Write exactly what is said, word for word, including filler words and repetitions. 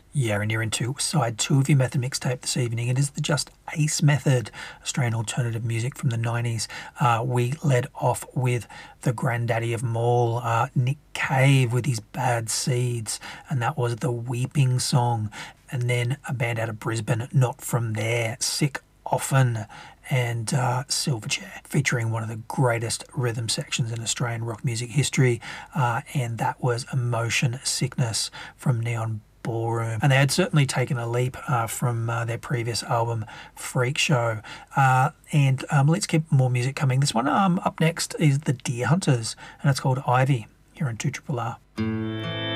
Yeah, and you're into side two of your Method mixtape this evening. It is the Just Ace Method, Australian alternative music from the nineties. Uh, we led off with the granddaddy of them all, uh, Nick Cave, with his Bad Seeds, and that was the Weeping Song. And then a band out of Brisbane, Not From There, Sick Often, and uh, Silverchair, featuring one of the greatest rhythm sections in Australian rock music history, uh, and that was Emotion Sickness from Neon Ballroom. And they had certainly taken a leap uh, from uh, their previous album, Freak Show. Uh, and um, let's keep more music coming. This one um, up next is the Deer Hunters, and it's called Ivy, here on two R R R.